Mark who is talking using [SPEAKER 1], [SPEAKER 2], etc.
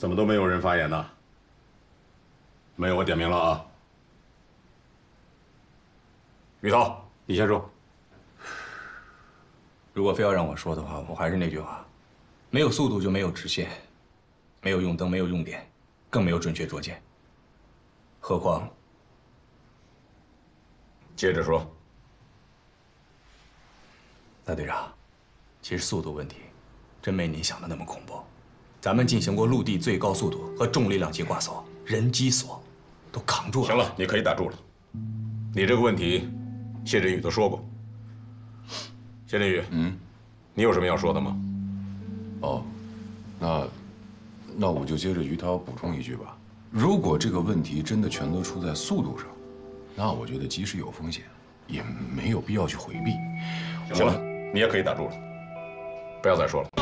[SPEAKER 1] 怎么都没有人发言呢？没有，我点名了啊。于涛，你先说。
[SPEAKER 2] 如果非要让我说的话，我还是那句话，没有速度就没有直线，没有用灯，没有用点，更没有准确捉奸。何况，
[SPEAKER 1] 接着说。
[SPEAKER 2] 大队长，其实速度问题，真没您想的那么恐怖。咱们进行过陆地最高速度和重力量级挂锁、人机锁，都扛住了。
[SPEAKER 1] 行了，你可以打住了。你这个问题，谢振宇都说过。谢振宇，你有什么要说的吗？
[SPEAKER 3] 哦，那我就接着于涛补充一句吧。如果这个问题真的全都出在速度上，那我觉得即使有风险，也没有必要去回避。
[SPEAKER 1] 行了，你也可以打住了，不要再说了。